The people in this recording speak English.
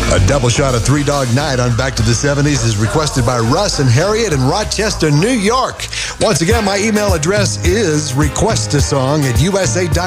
A double shot of Three Dog Night on Back to the 70s is requested by Russ and Harriet in Rochester, New York. Once again, my email address is requestasong@usa.com.